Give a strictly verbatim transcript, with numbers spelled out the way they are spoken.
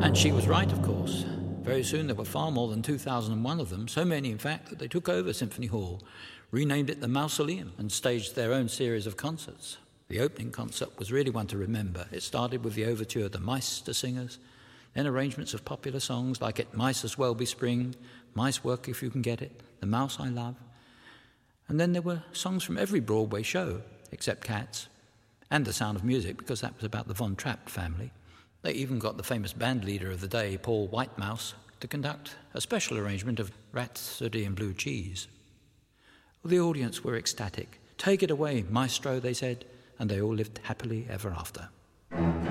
And she was right, of course. Very soon there were far more than two thousand one of them, so many, in fact, that they took over Symphony Hall, renamed it the Mausoleum, and staged their own series of concerts. The opening concert was really one to remember. It started with the overture of the Meistersingers, then arrangements of popular songs like It Might As Well Be Spring, Mice Work If You Can Get It, The Mouse I Love. And then there were songs from every Broadway show, except Cats, and The Sound of Music, because that was about the Von Trapp family. They even got the famous band leader of the day, Paul Whitemouse, to conduct a special arrangement of Rhapsody in Blue Cheese. The audience were ecstatic. "Take it away, maestro," they said, and they all lived happily ever after.